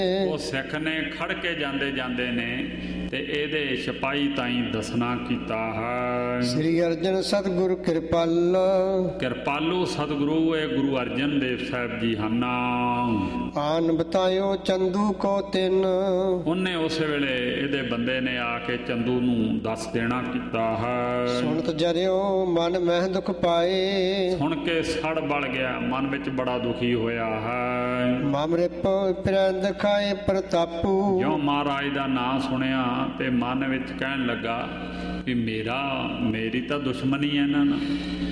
ਉਹ ਸਿੱਖ ਨੇ ਖੜ ਕੇ ਜਾਂਦੇ ਜਾਂਦੇ ਨੇ ਤੇ ਇਹਦੇ ਸਿਪਾਹੀ ਤਾਈਂ ਦੱਸਣਾ ਕੀਤਾ ਹੈ। ਸ੍ਰੀ ਅਰਜਨ ਸਤਿਗੁਰ ਕਿਰਪਾਲੂ ਸਤਿਗੁਰੂ ਇਹ ਗੁਰੂ ਅਰਜਨ ਦੇਵ ਸਾਹਿਬ ਜੀ ਹਨ। ਆਨ ਬਤਾਇਓ ਚੰਦੂ ਕੋ ਤਿੰਨ, ਉਹਨੇ ਉਸ ਵੇਲੇ ਇਹਦੇ ਬੰਦੇ ਨੇ ਆ ਕੇ ਚੰਦੂ ਨੂੰ ਦੱਸ ਦੇਣਾ ਕੀਤਾ ਹੈ। ਸੁਣਤ ਜਰਿਓ ਮਨ ਮਹਿ ਦੁਖ ਪਾਏ, ਸੁਣ ਕੇ ਸੜ ਬਲ ਗਿਆ, ਮਨ ਵਿੱਚ ਬੜਾ ਦੁਖੀ ਹੋਇਆ ਹੈ। ਮਮਰੇ ਪਿਰੈ ਦਿਖਾਏ ਪ੍ਰਤਾਪੂ, ਜਿਉਂ ਮਹਾਰਾਜ ਦਾ ਨਾਂ ਸੁਣਿਆ ਤੇ ਮਨ ਵਿੱਚ ਕਹਿਣ ਲੱਗਾ ਵੀ ਮੇਰੀ ਤਾਂ ਦੁਸ਼ਮਣੀ ਹੈ ਇਹਨਾਂ ਨਾਲ,